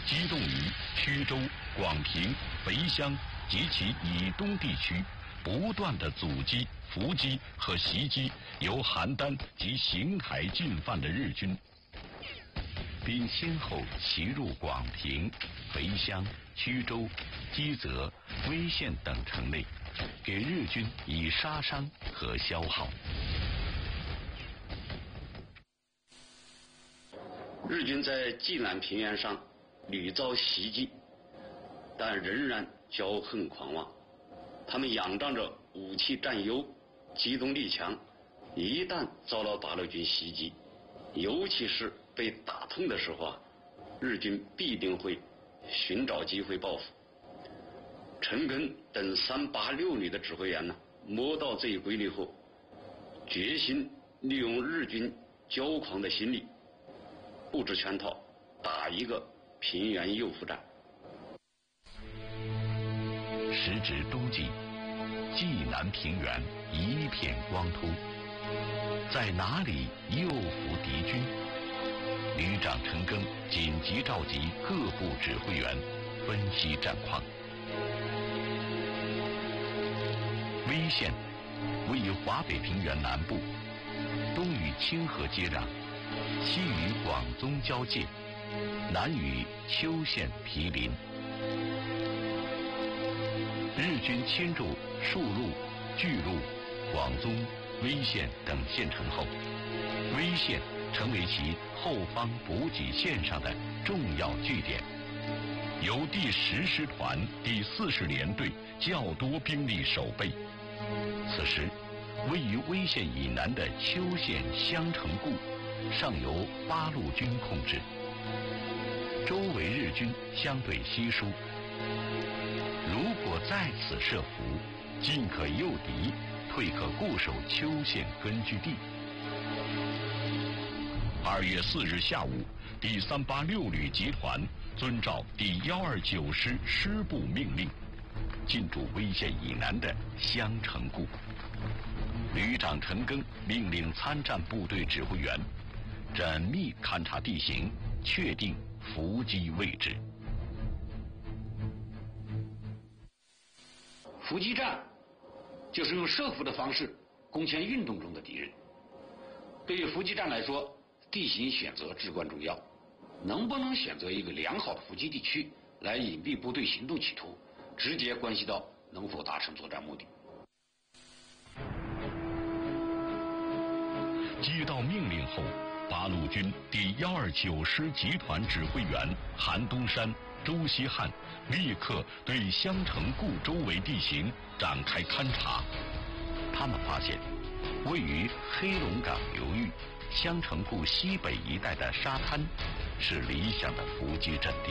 机动于曲州、广平、肥乡及其以东地区，不断的阻击、伏击和袭击由邯郸及邢台进犯的日军，并先后袭入广平、肥乡、曲州、基泽、威县等城内，给日军以杀伤和消耗。 日军在济南平原上屡遭袭击，但仍然骄横狂妄。他们仰仗着武器占优、机动力强，一旦遭到八路军袭击，尤其是被打痛的时候啊，日军必定会寻找机会报复。陈赓等386旅的指挥员呢，摸到这一规律后，决心利用日军骄狂的心理，布置圈套，打一个平原诱伏战。 时值冬季，济南平原一片光秃，在哪里诱伏敌军？旅长陈赓紧急召集各部指挥员分析战况。威县位于华北平原南部，东与清河接壤，西与广宗交界，南与丘县毗邻。日军侵入树路、巨鹿、广宗、威县等县城后，威县成为其后方补给线上的重要据点，由第10师团第40联队较多兵力守备。此时，位于威县以南的丘县襄城固尚由八路军控制，周围日军相对稀疏。如果在此设伏，进可诱敌，退可固守丘县根据地。2月4日下午，第386旅集团遵照第129师师部命令，进驻威县以南的襄城固。旅长陈赓命令参战部队指挥员缜密勘察地形，确定伏击位置。 伏击战就是用设伏的方式攻陷运动中的敌人。对于伏击战来说，地形选择至关重要。能不能选择一个良好的伏击地区来隐蔽部队行动企图，直接关系到能否达成作战目的。 接到命令后，八路军第129师集团指挥员韩东山、周锡汉立刻对襄城固周围地形展开勘察。他们发现，位于黑龙岗流域襄城固西北一带的沙滩是理想的伏击阵地。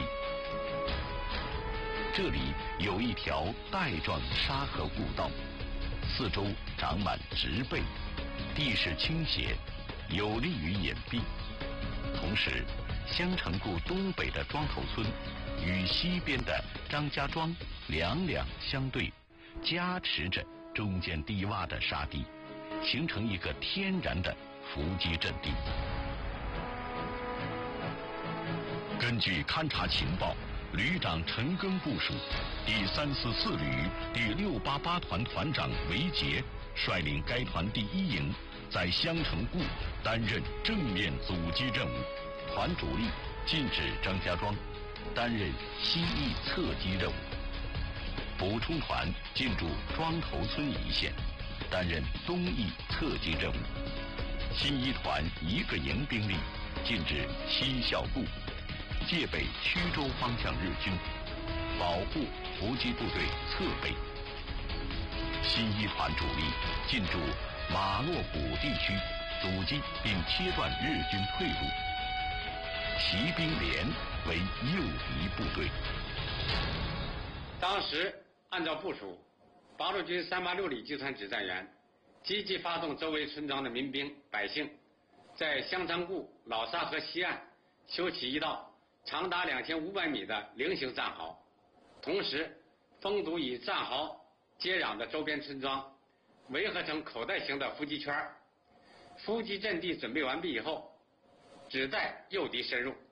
这里有一条带状沙河固道，四周长满植被，地势倾斜，有利于隐蔽。同时，襄城固东北的庄头村与西边的张家庄两相对，加持着中间低洼的沙地，形成一个天然的伏击阵地。根据勘察情报，旅长陈赓部署第344旅第688团团长韦杰率领该团第1营在襄城固担任正面阻击任务，团主力进至张家庄，担任西翼侧击任务。补充团进驻庄头村一线，担任东翼侧击任务。新一团1个营兵力进至西校固，戒备曲州方向日军，保护伏击部队侧背。新一团主力进驻马洛谷地区，阻击并切断日军退路。骑兵连为诱敌部队。 当时按照部署，八路军386旅集团指战员积极发动周围村庄的民兵百姓，在襄城固老沙河西岸修起一道长达2500米的菱形战壕，同时封堵与战壕接壤的周边村庄，围合成口袋型的伏击圈。伏击阵地准备完毕以后，只待诱敌深入。